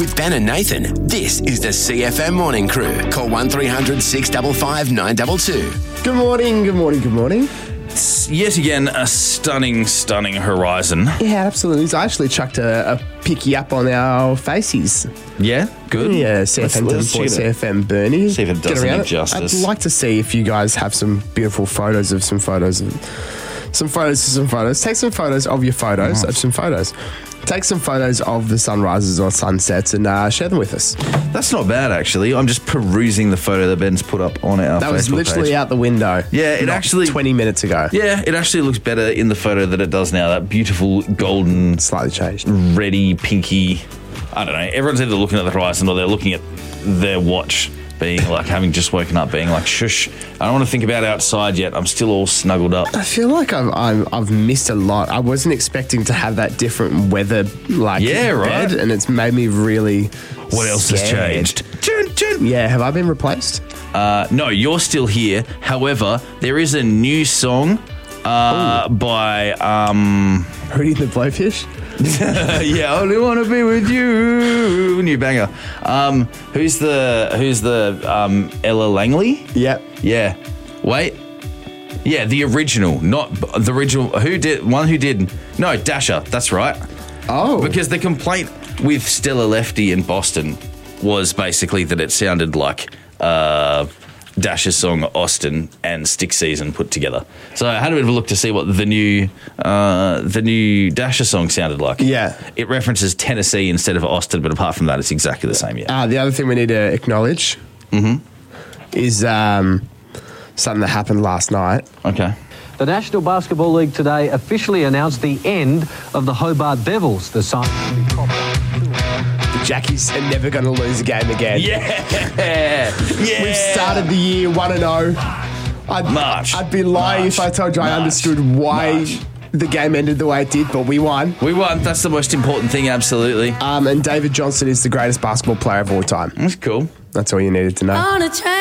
With Ben and Nathan, this is the CFM Morning Crew. Call 1300 655 922. Good morning, good morning, good morning. It's yet again a stunning horizon. Yeah, absolutely. So I actually chucked a picky up on our faces. Yeah, good. Yeah, CFM Let's Boy, check it. CFM Bernie. See if it does Get around any justice. I'd like to see if you guys have some beautiful photos of some photos. Take some photos of your photos of some photos. Take some photos of the sunrises or sunsets and share them with us. That's not bad, actually. I'm just perusing the photo that Ben's put up on our Facebook That was literally page. out the window. Yeah, it not actually... 20 minutes ago. Yeah, it actually looks better in the photo than it does now. That beautiful golden... Slightly changed. Reddy, pinky... I don't know. Everyone's either looking at the horizon or they're looking at their watch, being like, having just woken up, being like, shush, I don't want to think about outside yet. I'm still all snuggled up. I feel like I've missed a lot. I wasn't expecting to have that different weather bed, and it's made me really What else has changed? Yeah, have I been replaced? No, you're still here. However, there is a new song by... Hootie and the Blowfish? yeah, I only want to be with you. New banger. Who's the Ella Langley? Yep. Yeah. Wait. Yeah, the original, not the original. Who did? No, Dasher. That's right. Oh. Because the complaint with Stella Lefty in Boston was basically that it sounded like Dasher's song Austin and Stick Season put together. So I had a bit of a look to see what the new Dasher song sounded like. Yeah. It references Tennessee instead of Austin, but apart from that, it's exactly the same. Yeah. The other thing we need to acknowledge is something that happened last night. Okay. The National Basketball League today officially announced the end of the Hobart Devils. The sign. The Jackies are never going to lose a game again. Yeah. We've started the year 1-0. I'd be lying if I told you I understood why the game ended the way it did, but we won. We won. That's the most important thing, absolutely. And David Johnson is the greatest basketball player of all time. That's cool. That's all you needed to know.